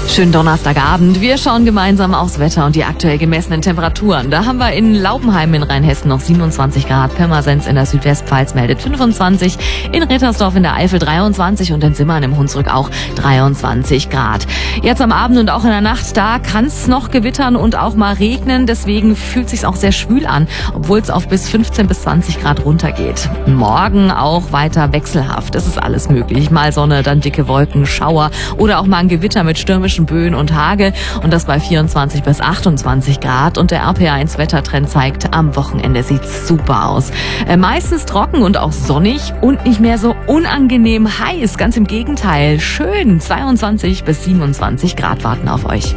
Schönen Donnerstagabend. Wir schauen gemeinsam aufs Wetter und die aktuell gemessenen Temperaturen. Da haben wir in Laubenheim in Rheinhessen noch 27 Grad, Pirmasens in der Südwestpfalz meldet 25, in Rittersdorf in der Eifel 23 und in Simmern im Hunsrück auch 23 Grad. Jetzt am Abend und auch in der Nacht, da kann es noch gewittern und auch mal regnen. Deswegen fühlt es sich auch sehr schwül an, obwohl es auf bis 15 bis 20 Grad runtergeht. Morgen auch weiter wechselhaft. Es ist alles möglich. Mal Sonne, dann dicke Wolken, Schauer oder auch mal ein Gewitter mit stürmischen Böen und Hagel und das bei 24 bis 28 Grad. Und der RPA1 Wettertrend zeigt, am Wochenende sieht's super aus. Meistens trocken und auch sonnig und nicht mehr so unangenehm heiß. Ganz im Gegenteil. Schön 22 bis 27 Grad warten auf euch.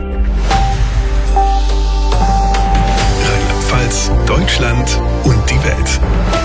Rheinland-Pfalz, Deutschland und die Welt.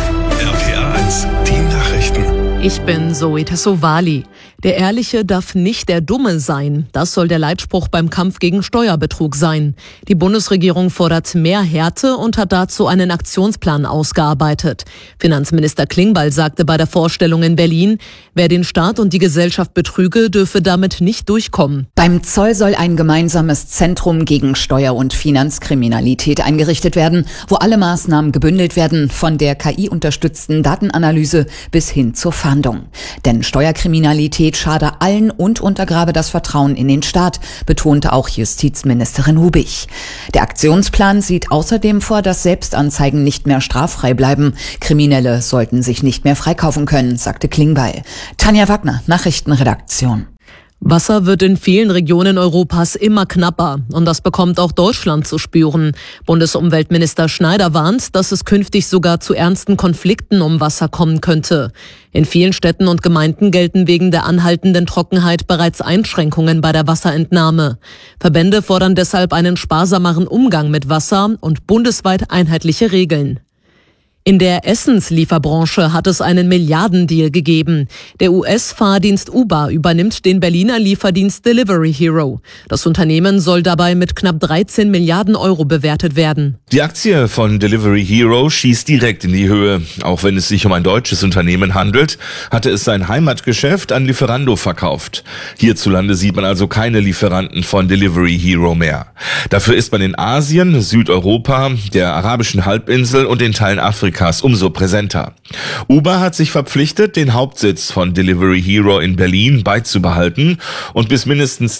RPA1, die Nachrichten. Ich bin Zoe Tassovali. Der Ehrliche darf nicht der Dumme sein. Das soll der Leitspruch beim Kampf gegen Steuerbetrug sein. Die Bundesregierung fordert mehr Härte und hat dazu einen Aktionsplan ausgearbeitet. Finanzminister Klingbeil sagte bei der Vorstellung in Berlin, wer den Staat und die Gesellschaft betrüge, dürfe damit nicht durchkommen. Beim Zoll soll ein gemeinsames Zentrum gegen Steuer- und Finanzkriminalität eingerichtet werden, wo alle Maßnahmen gebündelt werden, von der KI-unterstützten Datenanalyse bis hin zur Fahndung. Denn Steuerkriminalität schade allen und untergrabe das Vertrauen in den Staat, betonte auch Justizministerin Hubig. Der Aktionsplan sieht außerdem vor, dass Selbstanzeigen nicht mehr straffrei bleiben. Kriminelle sollten sich nicht mehr freikaufen können, sagte Klingbeil. Tanja Wagner, Nachrichtenredaktion. Wasser wird in vielen Regionen Europas immer knapper und das bekommt auch Deutschland zu spüren. Bundesumweltminister Schneider warnt, dass es künftig sogar zu ernsten Konflikten um Wasser kommen könnte. In vielen Städten und Gemeinden gelten wegen der anhaltenden Trockenheit bereits Einschränkungen bei der Wasserentnahme. Verbände fordern deshalb einen sparsameren Umgang mit Wasser und bundesweit einheitliche Regeln. In der Essenslieferbranche hat es einen Milliardendeal gegeben. Der US-Fahrdienst Uber übernimmt den Berliner Lieferdienst Delivery Hero. Das Unternehmen soll dabei mit knapp 13 Milliarden Euro bewertet werden. Die Aktie von Delivery Hero schießt direkt in die Höhe. Auch wenn es sich um ein deutsches Unternehmen handelt, hatte es sein Heimatgeschäft an Lieferando verkauft. Hierzulande sieht man also keine Lieferanten von Delivery Hero mehr. Dafür ist man in Asien, Südeuropa, der arabischen Halbinsel und den Teilen Afrikas umso präsenter. Uber hat sich verpflichtet, den Hauptsitz von Delivery Hero in Berlin beizubehalten und bis mindestens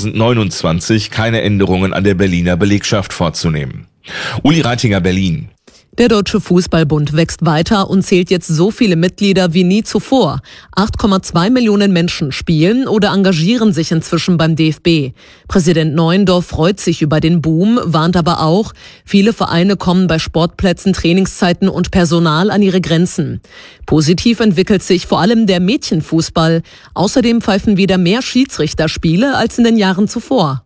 2029 keine Änderungen an der Berliner Belegschaft vorzunehmen. Uli Reitinger, Berlin. Der Deutsche Fußballbund wächst weiter und zählt jetzt so viele Mitglieder wie nie zuvor. 8,2 Millionen Menschen spielen oder engagieren sich inzwischen beim DFB. Präsident Neuendorf freut sich über den Boom, warnt aber auch, viele Vereine kommen bei Sportplätzen, Trainingszeiten und Personal an ihre Grenzen. Positiv entwickelt sich vor allem der Mädchenfußball. Außerdem pfeifen wieder mehr Schiedsrichter Spiele als in den Jahren zuvor.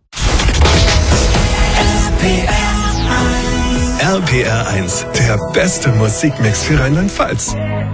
RPR1, der beste Musikmix für Rheinland-Pfalz.